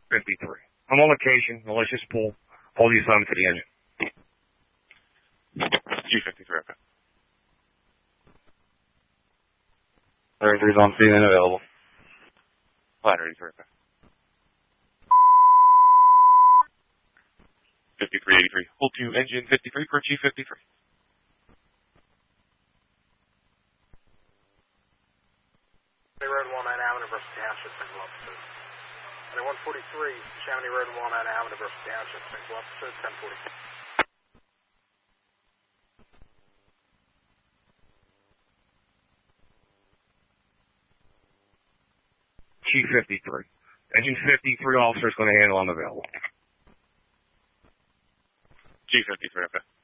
53. I'm on location. Malicious pull. Hold the assignment to the engine. G53, okay. 33's on scene and available. Flat 83, okay. 5383. Hold to engine 53 for G53. Road 19 Avenue versus Township, Central Officer. 143, Chamonix Road 19 Avenue versus Township, Central Officer, 1040. G53. Engine 53 officer is going to handle unavailable. G53, okay.